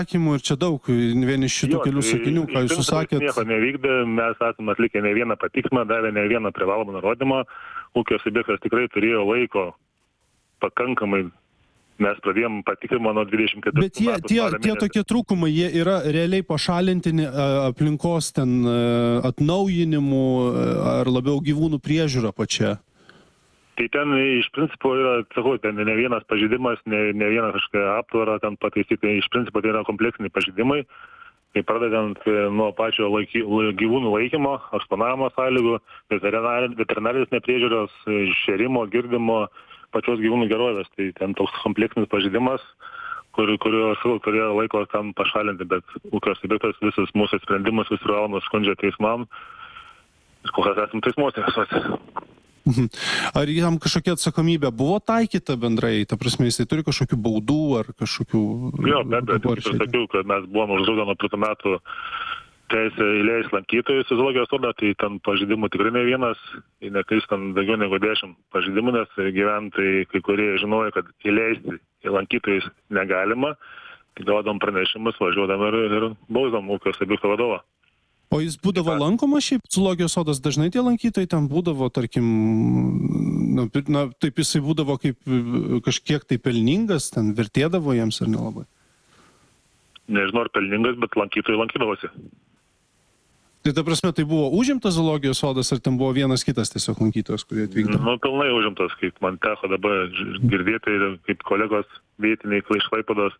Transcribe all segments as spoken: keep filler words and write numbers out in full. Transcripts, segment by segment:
atsakymų ir čia daug, vieni iš šitų kelių sakinių, ką jūs susakėt. Nieko nevykdė, mes esame atlikę ne vieną patikimą, davė ne vieną privalomą nurodymą, ūkio subjektas tikrai turėjo laiko pakankamai, mes pradėjom patikimą nuo dvidešimt ketvirtų Bet jie, tie, tie tokie trūkumai, jie yra realiai pašalintini aplinkos ten atnaujinimu ar labiau gyvūnų priežiūra pačia? Tai ten iš principo yra, sakau, ten ne vienas pažeidimas, ne, ne vienas kažkokia aptvara ten pataisyti, iš principo tai yra kompleksiniai pažeidimai, tai pradedant nuo pačio laiky, gyvūnų laikymo, eksponavimo sąlygų, veterinarijos nepriežiūros, šėrimo, girdimo, pačios gyvūnų gerovės, tai ten toks kompleksinis pažeidimas, kur, kurio, sakau, turėjo laiko tam pašalinti, bet ūkio subjektas visus mūsų sprendimus vis privalomus skundžia teismam, ir kol kas esame teismuose visuose. Ar jam kažkokia atsakomybė buvo taikyta bendrai, ta prasme, jisai turi kažkokių baudų ar kažkokių... Jo, bet, bet, kaip ir sakiau, kad mes buvom uždraudę nuo praeitų metų teisę įleis lankytojus į zoologijos sodą, tai ten pažeidimų tikrai ne vienas, nekais ten daugiau negu dešimt pažeidimų, nes gyventojai, kai kurie žinojo, kad įleisti į lankytojus negalima, tai gaudom pranešimus, važiuodam ir, ir bausdam ūkio subjekto vadovą. O jis būdavo lankomas šiaip zoologijos sodas, dažnai tie lankytojai ten būdavo, tarkim, na, na, taip jisai būdavo kaip kažkiek tai pelningas, ten vertėdavo jiems ar nelabai? Nežinau, ar pelningas, bet lankytojai lankydavosi. Tai ta prasme, tai buvo užimtas zoologijos sodas, ar ten buvo vienas kitas tiesiog lankytojas, kurie atvykdavo? Nu, pilnai užimtas, kaip man teko dabar girdėti, kaip kolegos vietiniai iš Klaipėdos.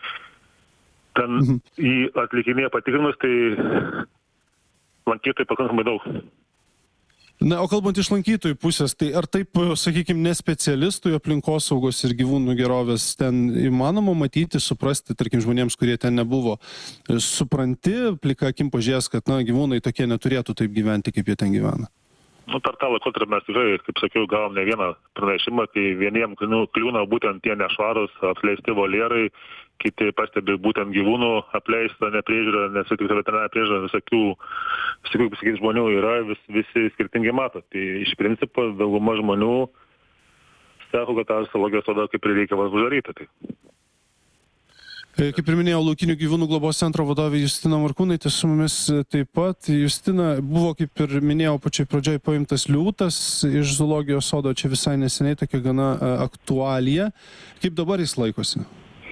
Ten mhm. į atlikinėje patikrinus, tai lankytojai pakankamai daug. Na, o kalbant iš lankytojų pusės, tai ar taip, sakykime, ne specialistui aplinkosaugos ir gyvūnų gerovės ten įmanoma matyti, suprasti, tarkim, žmonėms, kurie ten nebuvo, supranti, plika akim pažiūrės, kad, na, gyvūnai tokie neturėtų taip gyventi, kaip jie ten gyvena? Nu, per tą laikotarpį mes tikrai, kaip sakiau, gavom ne vieną pranešimą, tai vieniem nu, kliūna būtent tie nešvarūs, apleisti voljerai, kiti pastebi būtent gyvūnų apleistą nepriežiūrą, nes tik veterinarinė priežiūra visokių, visokių, pasakyti, žmonių yra, vis, visi skirtingai mato. Tai iš principo dauguma žmonių sako, kad tą zoologijos sodą kaip ir reikia uždaryti. Tai. Kaip ir minėjau, laukinių gyvūnų globos centro vadovė Justina Markūnaitė su mumis taip pat. Justina, buvo, kaip ir minėjau, pačioj pradžioj paimtas liūtas iš zoologijos sodo, čia visai neseniai tokia gana aktualija. Kaip dabar jis laikosi?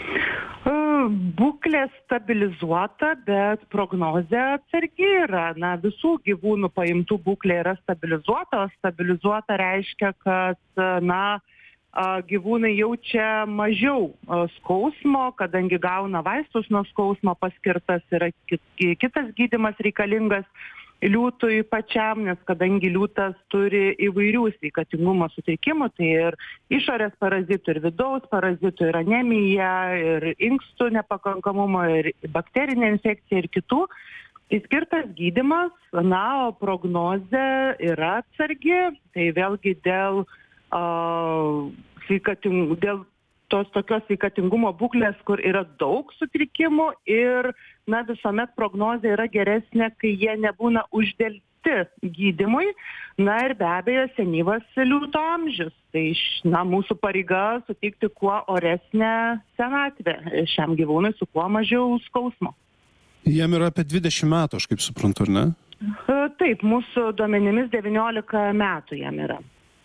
Būklė stabilizuota, bet prognozė atsargi yra. Na, visų gyvūnų paimtų būklė yra stabilizuota, o stabilizuota reiškia, kad, na, gyvūnai jaučia mažiau skausmo, kadangi gauna vaistus nuo skausmo, paskirtas yra kitas gydymas reikalingas liūtui pačiam, nes kadangi liūtas turi įvairių sveikatingumo sutrikimų, tai ir išorės parazitų, ir vidaus parazitų, ir anemija, ir inkstų nepakankamumo, ir bakterinė infekcija, ir kitų. Tai skirtas gydymas, na, o prognozė yra atsargi, tai vėlgi dėl, uh, sveikating, dėl tos tokios sveikatingumo būklės, kur yra daug sutrikimų ir, na, visuomet prognozė yra geresnė, kai jie nebūna uždelti gydymui. Na ir be abejo senyvas liūto amžius. Tai, na, mūsų pareiga suteikti kuo oresnę senatvę šiam gyvūnui su kuo mažiau skausmo. Jam yra apie dvidešimt metų, aš kaip suprantu, ar ne? Taip, mūsų duomenimis devyniolika metų jam yra.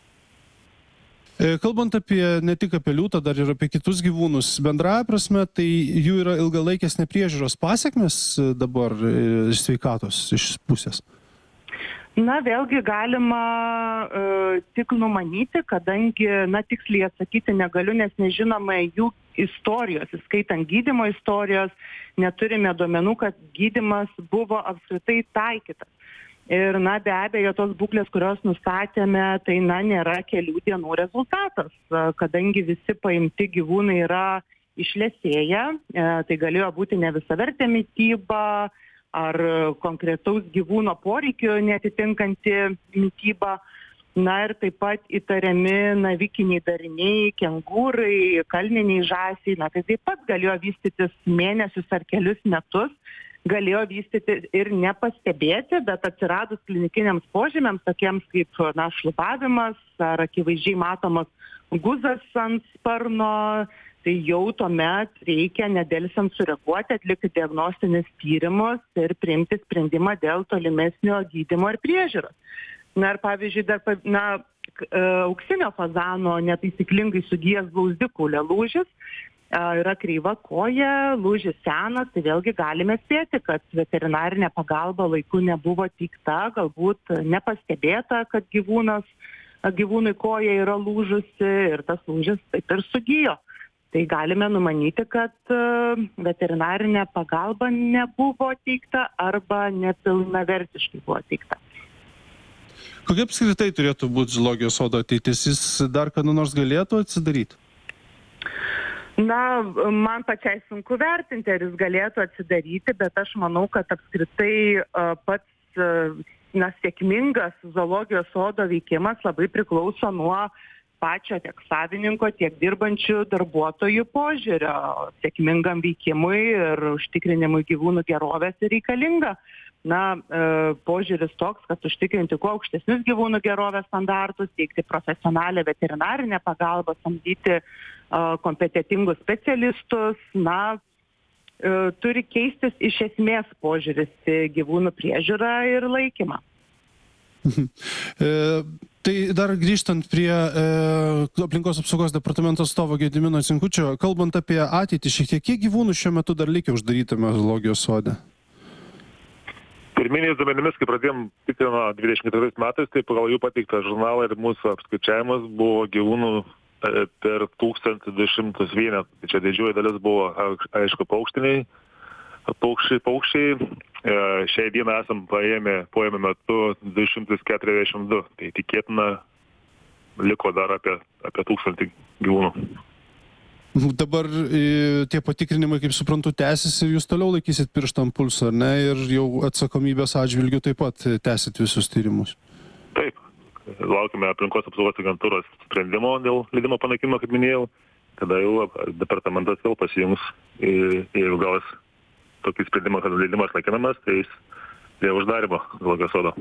Kalbant apie, ne tik apie liūtą, dar ir apie kitus gyvūnus, bendraja prasme, tai jų yra ilgalaikės nepriežiūros pasekmės dabar sveikatos iš pusės? Na, vėlgi galima uh, tik numanyti, kadangi, na, tiksliai atsakyti negaliu, nes nežinome jų istorijos, įskaitant gydymo istorijos, neturime duomenų, kad gydymas buvo apskritai taikytas. Ir, na, be abejo, tos būklės, kurios nustatėme, tai, na, nėra kelių dienų rezultatas, kadangi visi paimti gyvūnai yra išlesėję, tai galėjo būti ne visavertė mityba ar konkretaus gyvūno poreikio neatitinkanti mityba. Na ir taip pat įtariami navikiniai dariniai, kengūrai, kalniniai žąsiai, na, tai taip pat galėjo vystytis mėnesius ar kelius metus. Galėjo vystyti ir nepastebėti, bet atsiradus klinikiniams požymiams, tokiems kaip, na, šlubavimas ar akivaizdžiai matomas guzas ant sparno, tai jau tuomet reikia nedelsiant sureaguoti, atlikti diagnostinius tyrimus ir priimti sprendimą dėl tolimesnio gydymo ir priežiūros. Na ir pavyzdžiui, dar, na, auksinio fazano netaisyklingai sugijęs blauzdikaulio lūžis, yra kreiva koja, lūžis senas, tai vėlgi galime spėti, kad veterinarinė pagalba laiku nebuvo teikta, galbūt nepastebėta, kad gyvūnas, gyvūnui koja yra lūžusi ir tas lūžis taip ir sugijo. Tai galime numanyti, kad veterinarinė pagalba nebuvo teikta arba nepilnavertiškai buvo teikta. Kokia apskritai turėtų būti zoologijos sodo ateitis? Jis dar kada nors galėtų atsidaryti? Na, man pačiai sunku vertinti, ar jis galėtų atsidaryti, bet aš manau, kad apskritai pats na, sėkmingas zoologijos sodo veikimas labai priklauso nuo pačio tiek savininko, tiek dirbančių darbuotojų požiūrio. Sėkmingam veikimui ir užtikrinimui gyvūnų gerovės reikalinga. Na, požiūris toks, kad užtikrinti kuo aukštesnius gyvūnų gerovės standartus, teikti profesionalią veterinarinę pagalbą, samdyti kompetitingus specialistus, na, turi keistis iš esmės požiūris į gyvūnų priežiūrą ir laikymą. E, tai dar grįžtant prie e, aplinkos apsaugos departamento atstovo Gedimino Cinkučio, kalbant apie ateitį, šiek tiek kiek gyvūnų šiuo metu dar likę uždarytame zoologijos sode? Pirminiais duomenimis, kai pradėjom tikrino dvidešimt ketvirtais metais, tai pagal jų pateiktą žurnalą ir mūsų apskaičiavimas buvo gyvūnų per tūkstantį du šimtus vienetų. Tai čia didžioji dalis buvo, aišku, paukštiniai, paukščiai, paukščiai. Šiai dieną esam paėmę, paėmę metu du šimtus keturiasdešimt du. Tai tikėtina liko dar apie, apie tūkstantį gyvūnų. Dabar tie patikrinimai, kaip suprantu, tęsis ir jūs toliau laikysit pirštą ant pulso, ar ne? Ir jau atsakomybės atžvilgių taip pat tęsit visus tyrimus. Taip. Laukime aplinkos apsaugos agentūros sprendimo dėl leidimo panaikinimo, kaip minėjau. Tada jau departamentas vėl pasijungs, jeigu gaus tokį sprendimą, kad leidimas naikinamas, tai jis dėl uždarimo zoologijos sodo.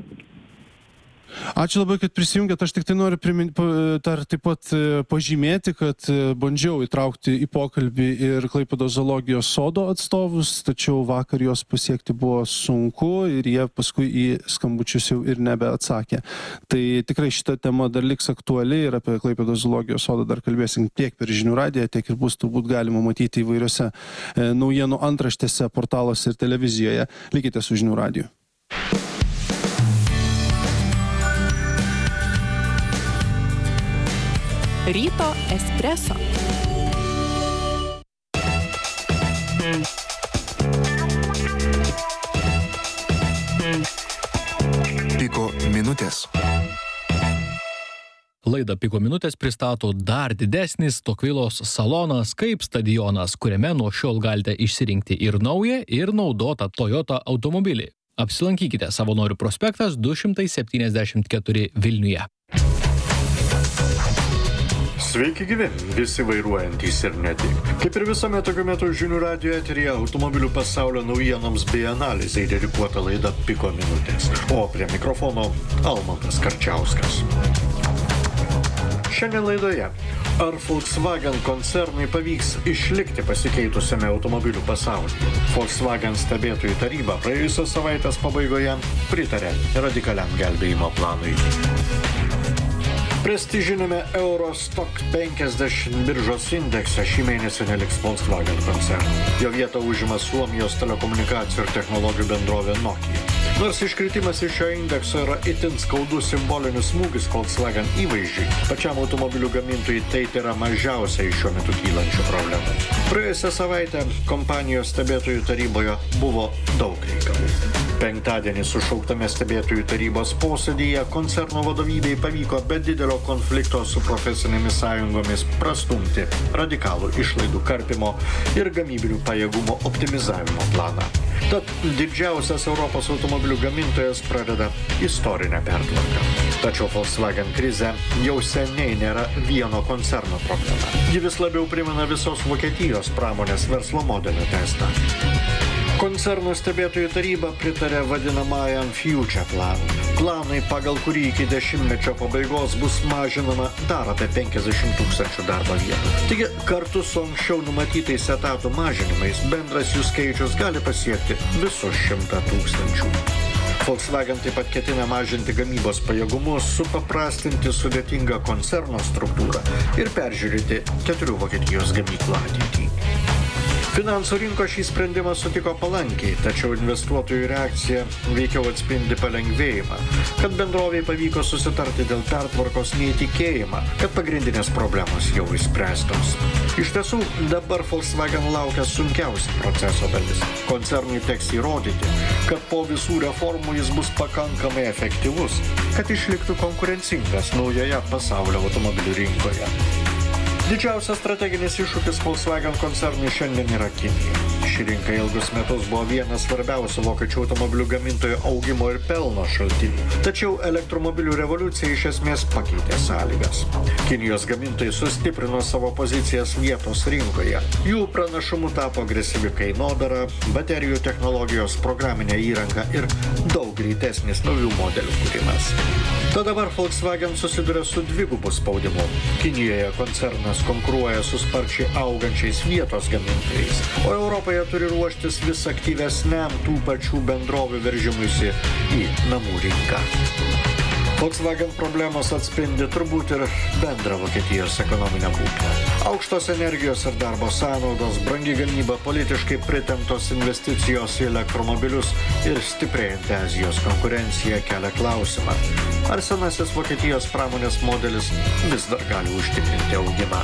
Ačiū labai, kad prisijungėt. Aš tik tai noriu primin, tar, taip pat pažymėti, kad bandžiau įtraukti į pokalbį ir Klaipėdos zoologijos sodo atstovus, tačiau vakar juos pasiekti buvo sunku ir jie paskui į skambučius jau ir nebeatsakė. Tai tikrai šita tema dar liks aktuali ir apie Klaipėdos zoologijos sodą dar kalbėsim tiek per žinių radiją, tiek ir bus turbūt galima matyti įvairiose naujienų antraštėse, portaluose ir televizijoje. Likite su žinių radiju. Ryto espreso. Piko minutės. Laidą Piko minutės pristato dar didesnis Tokvilos salonas kaip stadionas, kuriame nuo šiol galite išsirinkti ir naują, ir naudotą Toyota automobilį. Apsilankykite Savanorių prospektas du šimtai septyniasdešimt keturi Vilniuje. Sveiki gyvi, visi vairuojantys ir ne tik. Kaip ir visame tokiu metu žinių radijo eteryje automobilių pasaulio naujienoms bei analizai dedikuota laida Piko minutės. O prie mikrofono Almantas Karčiauskas. Šiandien laidoje. Ar Volkswagen koncernui pavyks išlikti pasikeitusiame automobilių pasaulyje? Volkswagen stebėtojų taryba praėjusios savaitės pabaigoje pritarė radikaliam gelbėjimo planui. Prestižinėme Eurostock penkiasdešimt biržos indekse šį mėnesį neliks Volkswagen koncerno. Jo vietą užima Suomijos telekomunikacijų ir technologijų bendrovė Nokia. Nors iškritimas iš šio indekso yra itin skaudus simbolinis smūgis Volkswagen įvaizdžiui, pačiam automobilių gamintojui tai yra mažiausia iš šiuo metu kylančių problemų. Praėjusią savaitę kompanijos stebėtojų taryboje buvo daug reikalų. Penktadienį sušauktame stebėtojų tarybos posėdyje koncerno vadovybei pavyko be didelio konflikto su profesinėmis sąjungomis prastumti radikalų išlaidų karpimo ir gamybinių pajėgumo optimizavimo planą. Tad didžiausias Europos automobilių gamintojas pradeda istorinę pertvarką. Tačiau Volkswagen krizė jau seniai nėra vieno koncerno problema. Ji vis labiau primena visos Vokietijos pramonės verslo modelio testą. Koncerno Koncerno stebėtojų taryba pritarė vadinamajam Future Plan. Planai, pagal kurį iki dešimtmečio pabaigos bus mažinama dar apie penkiasdešimt tūkstančių darbo vietų. Taigi, kartu su anksčiau numatytais etatų mažinimais, bendras jų skaičius gali pasiekti visus šimtą tūkstančių. Volkswagen taip pat ketina mažinti gamybos pajėgumus, supaprastinti sudėtingą koncerno struktūrą ir peržiūrėti keturių Vokietijos gamyklų ateitį. Finansų rinko šį sprendimą sutiko palankiai, tačiau investuotojų reakcija veikiau atspindi palengvėjimą, kad bendrovei pavyko susitarti dėl pertvarkos neįtikėjimą, kad pagrindinės problemos jau išspręstos. Iš tiesų, dabar Volkswagen laukia sunkiausia proceso dalis. Koncernui teks įrodyti, kad po visų reformų jis bus pakankamai efektyvus, kad išliktų konkurencingas naujoje pasaulio automobilių rinkoje. Didžiausias strateginis iššūkis Volkswagen koncernui šiandien yra Kinija. Ši rinka ilgus metus buvo vienas svarbiausių vokiečių automobilių gamintojų augimo ir pelno šaltinių. Tačiau elektromobilių revoliucija iš esmės pakeitė sąlygas. Kinijos gamintojai sustiprino savo pozicijas vietos rinkoje. Jų pranašumu tapo agresyvi kainodara, baterijų technologijos, programinė įranga ir daug greitesnis naujų modelių kūrimas. Tad dabar Volkswagen susiduria su dvigubu spaudimu. Kinijoje koncernas konkuruoja su sparčiai augančiais vietos gamintojais, o Europoje turi ruoštis vis aktyvesniam tų pačių bendrovių veržimuisi į namų rinką. Volkswagen problemos atspindi turbūt ir bendrą Vokietijos ekonominę būklę. Aukštos energijos ir darbo sąnaudos, brangi gamyba, politiškai pritemptos investicijos į elektromobilius ir stiprėjanti Azijos konkurencija kelia klausimą, ar senasis Vokietijos pramonės modelis vis dar gali užtikrinti augimą.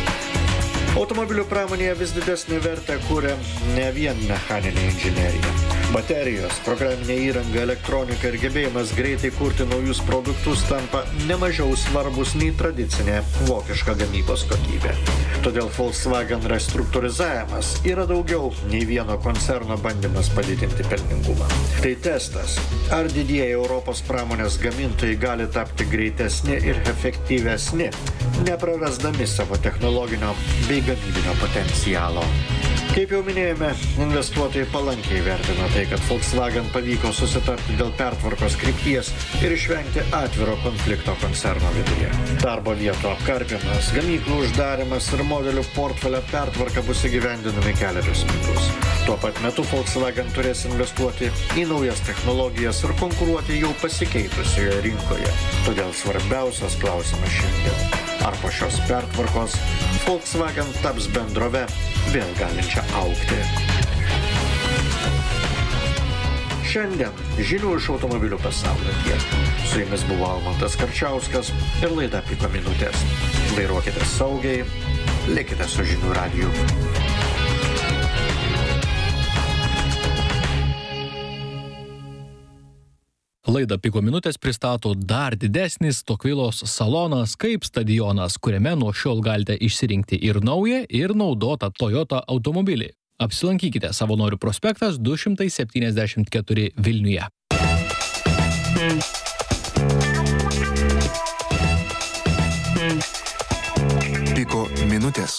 Automobilių pramonėje vis didesnį vertę kuria ne vien mechaninė inžinerija. Baterijos, programinė įranga, elektronika ir gebėjimas greitai kurti naujus produktus tampa nemažiau svarbus nei tradicinė vokiška gamybos kokybė. Todėl Volkswagen restruktūrizavimas yra daugiau nei vieno koncerno bandymas padidinti pelningumą. Tai testas, ar didieji Europos pramonės gamintojai gali tapti greitesni ir efektyvesni, neprarasdami savo technologinio bei gamybinio potencialo. Kaip jau minėjome, investuotojai palankiai vertina tai, kad Volkswagen pavyko susitarti dėl pertvarkos krypties ir išvengti atviro konflikto koncerno viduje. Darbo vietų apkarpymas, gamyklų uždarimas ir modelių portfelio pertvarka bus įgyvendinami kelerius metus. Tuo pat metu Volkswagen turės investuoti į naujas technologijas ir konkuruoti jau pasikeitusioje rinkoje. Todėl svarbiausias klausimas šiandien. Ar po šios pertvarkos Volkswagen taps bendrove vėl galinčia augti? Šiandien žinių iš automobilių pasaulio tiek. Su jumis buvo Almantas Karčiauskas ir laida Piko minutės. Vairuokite saugiai, likite su Žinių radiju. Laidą Piko minutės pristato dar didesnis Tokvilos salonas kaip stadionas, kuriame nuo šiol galite išsirinkti ir naują, ir naudotą Toyota automobilį. Apsilankykite Savanorių prospektas du šimtai septyniasdešimt keturi Vilniuje. Piko minutės.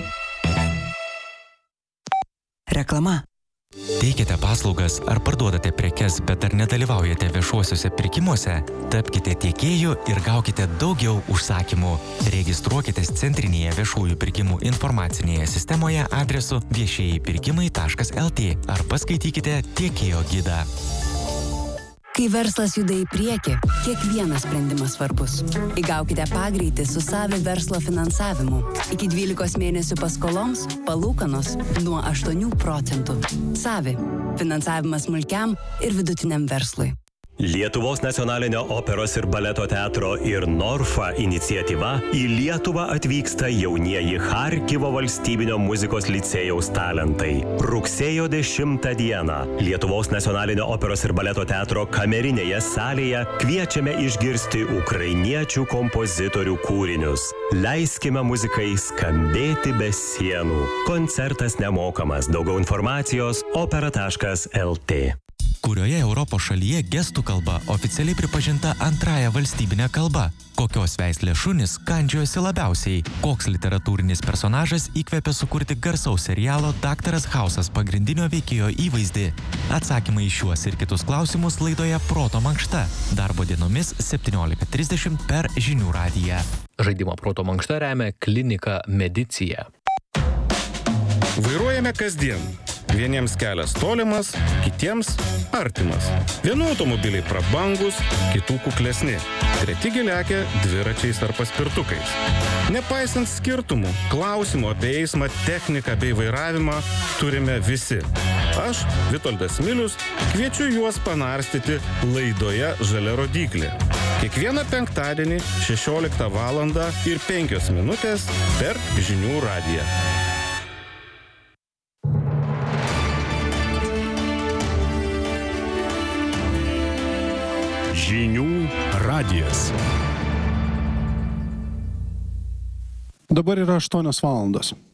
Reklama. Teikiate paslaugas ar parduodate prekes, bet ar nedalyvaujate viešuosiuose pirkimuose? Tapkite tiekėju ir gaukite daugiau užsakymų. Registruokitės centrinėje viešųjų pirkimų informacinėje sistemoje adresu viešieji pirkimai taškas el tė ar paskaitykite tiekėjo gidą. Kai verslas juda į priekį, kiekvienas sprendimas svarbus. Įgaukite pagreitį su Savi verslo finansavimu. Iki dvylikos mėnesių paskoloms palūkanos nuo aštuonių procentų. Savi. Finansavimas smulkiam ir vidutiniam verslui. Lietuvos nacionalinio operos ir baleto teatro ir Norfa iniciatyva į Lietuvą atvyksta jaunieji Charkivo valstybinio muzikos licėjaus talentai. Rugsėjo dešimtą dieną Lietuvos nacionalinio operos ir baleto teatro kamerinėje salėje kviečiame išgirsti ukrainiečių kompozitorių kūrinius. Leiskime muzikai skambėti be sienų. Koncertas nemokamas. Daugiau informacijos opera taškas el tė. Kurioje Europos šalyje gestų kalba oficialiai pripažinta antrąja valstybinė kalba? Kokios veislės šunys kandžiojosi labiausiai? Koks literatūrinis personažas įkvėpė sukurti garsaus serialo Daktaras Hausas pagrindinio veikėjo įvaizdį? Atsakymai į šiuos ir kitus klausimus laidoje Proto mankšta. Darbo dienomis septyniolika trisdešimt per Žinių radiją. Žaidimą Proto mankšta remia klinika Medicija. Vairuojame kasdien. Vieniems kelias tolimas, kitiems artimas. Vienų automobiliai prabangus, kitų kuklesni. Treti lekia dviračiais ar paspirtukais. Nepaisant skirtumų, klausimų apie eismą, techniką bei vairavimą turime visi. Aš, Vitoldas Milius, kviečiu juos panarstyti laidoje Žalia rodyklė. Kiekvieną penktadienį šešioliktą valandą ir penkios minutės per Žinių radiją. Žinių radijas. Dabar yra aštuonios valandos.